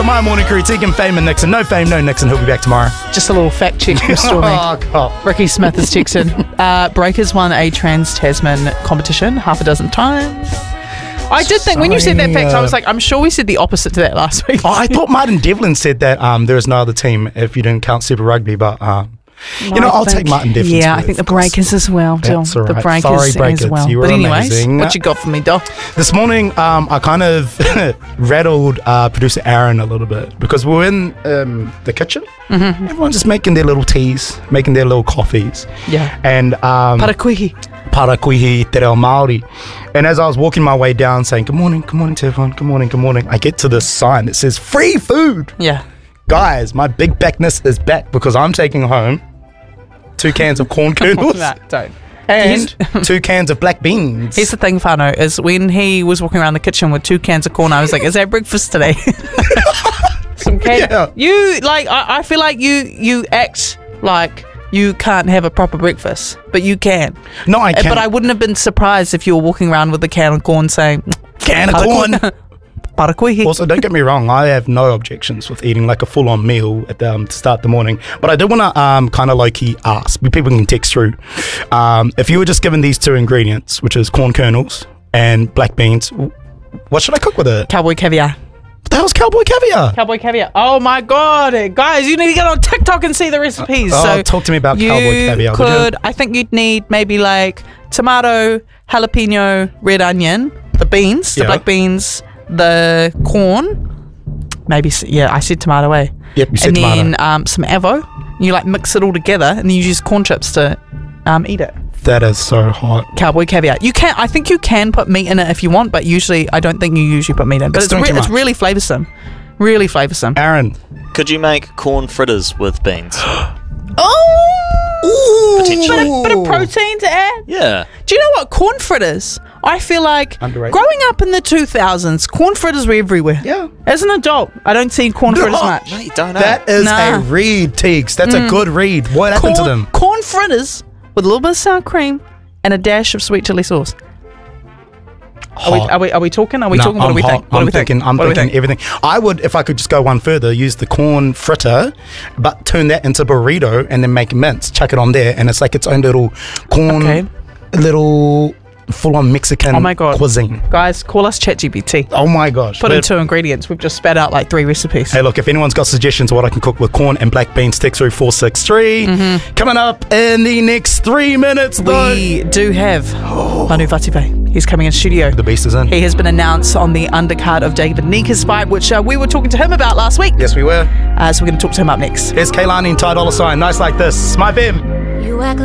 the My Morning Crew, Tegan, Fame and Nixon. No Fame, no Nixon. He'll be back tomorrow. Just a little fact check for Stormy. Oh, God. Ricky Smith is texting. Breakers won a Trans-Tasman competition half a dozen times. I did think, when you said that fact, I was like, I'm sure we said the opposite to that last week. I thought Martin Devlin said that there is no other team if you didn't count Super Rugby, but I'll take Martin Devlin's Yeah, I word, think the of course. Breakers as well, Dill. That's all right. The Breakers, Sorry, Breakers, as well. you were But anyways, amazing. what you got for me, Dill? This morning, I kind of rattled producer Aaron a little bit because we're in the kitchen. Mm-hmm. Everyone's just making their little teas, making their little coffees. Yeah. And Parakuihi Te Reo Māori. And as I was walking my way down saying, good morning to everyone, good morning, I get to this sign that says free food. Yeah. Guys, my big backness is back because I'm taking home 2 cans of corn kernels Nah, don't. and 2 cans of black beans. Here's the thing, Whānau, is when he was walking around the kitchen with 2 cans of corn, I was like, is that breakfast today? Some can. Yeah. You, like, I feel like you act like you can't have a proper breakfast, but you can. No, I can't. But I wouldn't have been surprised if you were walking around with a can of corn saying, Can of corn. Parakuihi. Also, don't get me wrong, I have no objections with eating like a full-on meal at to start the morning. But I do want to kind of low-key ask, people can text through, if you were just given these 2 ingredients, which is corn kernels and black beans, what should I cook with it? Cowboy caviar. What the hell's cowboy caviar? Cowboy caviar. Oh my God, guys, you need to get on TikTok and see the recipes. So talk to me about cowboy caviar. Could, I think you'd need maybe like tomato, jalapeno, red onion, the beans, the black beans, the corn. Maybe, I said tomato, eh? Yep, you said tomato. And then some avo. You like mix it all together and then you use corn chips to eat it. That is so hot. Cowboy caviar. I think you can put meat in it if you want, but usually I don't think you usually put meat in. But it's really flavoursome. Really flavoursome. Aaron. Could you make corn fritters with beans? Oh! Bit of protein to add. Yeah. Do you know what? Corn fritters, I feel like Underrated. growing up in the 2000s, corn fritters were everywhere. Yeah. As an adult, I don't see corn fritters much. No, you don't know. That is Nah. a read, Teagues. That's a good read. What happened to them? Corn fritters with a little bit of sour cream and a dash of sweet chili sauce. Are we talking? Are we talking? What do we think? What do we think? I'm What do we thinking think? everything. I would, if I could just go one further, use the corn fritter, but turn that into burrito and then make mince, chuck it on there, and it's like its own little corn, little full-on Mexican cuisine. Guys, call us ChatGPT. Oh my gosh. Put in 2 ingredients. We've just spat out like 3 recipes. Hey, look, if anyone's got suggestions of what I can cook with corn and black beans, text through 463. Coming up in the next 3 minutes, though. We do have Manu Vative. He's coming in studio. The beast is in. He has been announced on the undercard of David Nika's fight, which we were talking to him about last week. Yes, we were. So we're going to talk to him up next. Here's Kaylani and Ty Dolla $ign. Nice like this. My fam.